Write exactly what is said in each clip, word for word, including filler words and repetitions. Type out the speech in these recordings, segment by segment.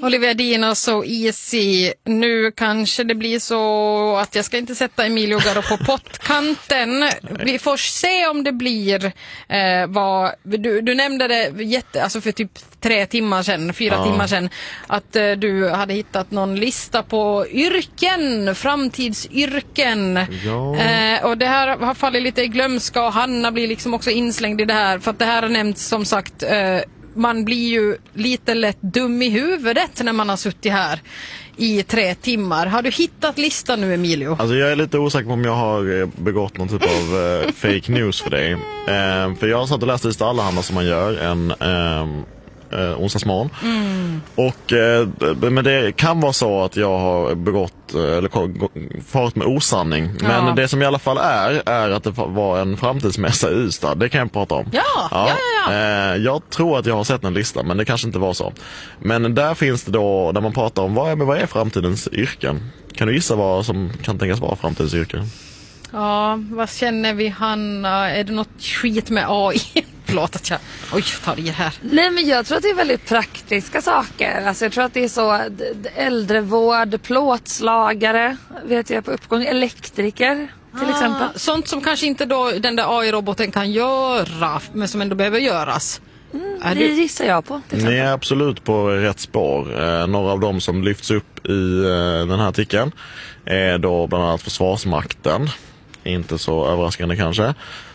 Olivia Dino, So Easy. Nu kanske det blir så att jag ska inte sätta Emilio Garo på pottkanten. Vi får se om det blir eh, vad du, du nämnde det jätte, alltså för typ tre timmar sedan, fyra ja. timmar sedan, att eh, du hade hittat någon lista på yrken, framtidsyrken. Ja. Eh, och det här har fallit lite i glömska och Hanna blir liksom också inslängd i det här, för att det här har nämnts som sagt. Eh, man blir ju lite lätt dum i huvudet när man har suttit här i tre timmar. Har du hittat listan nu, Emilio? Alltså jag är lite osäker på om jag har begått någon typ av uh, fake news för dig. Uh, för jag har satt och läst lite alla handlar som man gör en uh, uh, onsdagsmorgon. Mm. Och uh, men det kan vara så att jag har begått eller farit med osanning. Men ja. det som i alla fall är är att det var en framtidsmässa i Ystad. Det kan jag prata om. Ja, ja, ja, ja. Uh, jag tror att jag har sett en lista, men det kanske inte var så. Men där finns det då, där man pratar om vad är, men vad är framtidens yrken? Kan du gissa vad som kan tänkas vara framtidens yrken? Ja, vad känner vi, Hanna? Är det något skit med A I? Förlåt att jag... Oj, tar det här. Nej, men jag tror att det är väldigt praktiska saker. Alltså jag tror att det är så äldrevård, plåtslagare, vet jag på uppgång, elektriker till ah, exempel. Sånt som kanske inte då den där A I-roboten kan göra, men som ändå behöver göras. Mm, det du... gissar jag på. Ni är absolut på rätt spår. Eh, några av dem som lyfts upp i eh, den här artikeln är då bland annat Försvarsmakten. Inte så överraskande kanske.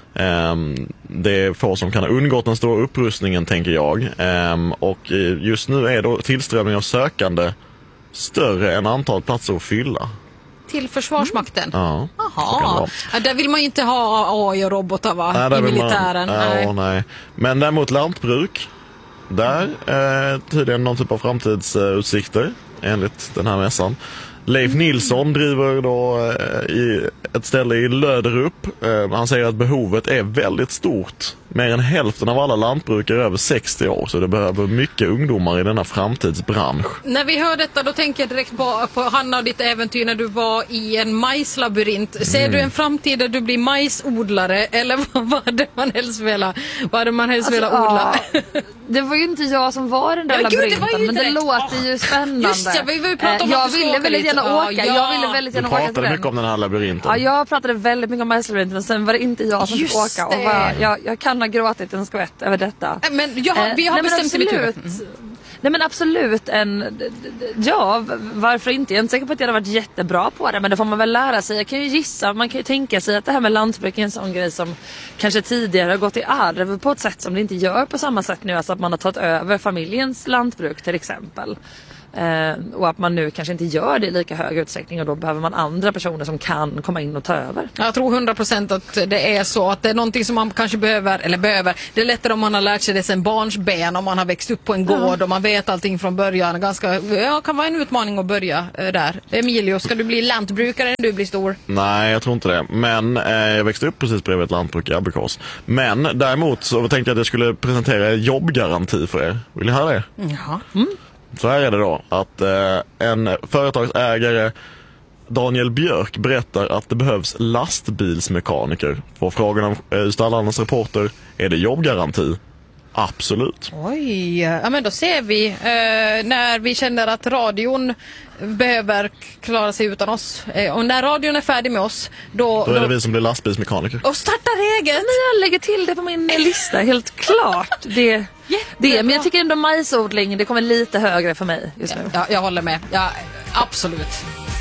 Um, det är få som kan ha undgått den stora upprustningen, tänker jag. Um, och just nu är då tillströmningen av sökande större än antal platser att fylla. Till Försvarsmakten? Mm. Ja. Jaha. Ja, där vill man ju inte ha A I och robotar, va? Nej, i militären. Man, nej. Ja, nej. Men däremot lantbruk, där är tydligen någon typ av framtidsutsikter enligt den här mässan. Leif Nilsson driver då eh, i ett ställe i Löderup. Eh, han säger att behovet är väldigt stort. Mer än hälften av alla lantbrukare är över sextio år, så det behöver mycket ungdomar i denna framtidsbransch. När vi hör detta, då tänker jag direkt på, på Hanna och ditt äventyr när du var i en majslabyrint. Ser mm. du en framtid där du blir majsodlare, eller vad var det man helst ville, vad hade man helst alltså, ville odla? Ja, det var ju inte jag som var den där ja, labyrinten, Gud, det men det låter ju spännande. Just det, vi var ju prata om jag att du ville väldigt gärna åka. Ja, jag ville väldigt gärna åka. Du pratade mycket om den här labyrinten. Ja, jag pratade väldigt mycket om majslabyrinten, och sen var det inte jag som fick åka. Och var, jag, jag kan ha gråtit en skvätt över detta. Men jag har, vi har eh, bestämt i mitt huvud. Nej, men absolut en, ja, varför inte? Jag är inte säker på att jag hade varit jättebra på det, men det får man väl lära sig. Jag kan ju gissa, man kan ju tänka sig att det här med lantbruk är en sån grej som kanske tidigare har gått i arv på ett sätt som det inte gör på samma sätt nu, alltså att man har tagit över familjens lantbruk till exempel. Eh, och att man nu kanske inte gör det i lika hög utsträckning, och då behöver man andra personer som kan komma in och ta över. Jag tror hundra procent att det är så, att det är någonting som man kanske behöver, eller behöver, det är lättare om man har lärt sig det sen barns ben, om man har växt upp på en gård mm. och man vet allting från början. Ganska, ja, kan vara en utmaning att börja eh, där. Emilio, ska du bli lantbrukare när du blir stor? Nej, jag tror inte det. Men eh, jag växte upp precis bredvid ett lantbruk i Abbekås. Men däremot så tänkte jag att jag skulle presentera jobbgaranti för er. Vill ni höra det? Ja. Mm. Så här är det då, att eh, en företagsägare, Daniel Björk, berättar att det behövs lastbilsmekaniker. På frågan om eh, Stallarnas reporter, är det jobbgaranti? Absolut. Oj, ja, men då ser vi eh, när vi känner att radion behöver klara sig utan oss. Eh, och när radion är färdig med oss, då... Då är det då... vi som blir lastbilsmekaniker. Och startar eget! Men jag lägger till det på min lista, helt klart. Det, det, men jag tycker ändå majsodling, det kommer lite högre för mig just nu. Ja, jag håller med. Ja, absolut.